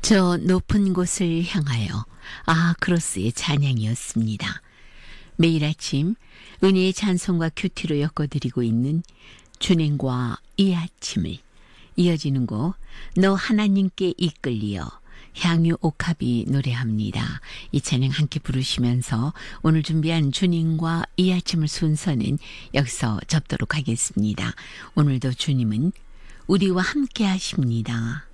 저 높은 곳을 향하여 크로스의 찬양이었습니다. 매일 아침 은혜의 찬송과 큐티로 엮어드리고 있는 주님과 이 아침을 이어지는 곡 너 하나님께 이끌리어 향유 옥합이 노래합니다. 이 찬양 함께 부르시면서 오늘 준비한 주님과 이 아침을 순서는 여기서 접도록 하겠습니다. 오늘도 주님은 우리와 함께 하십니다.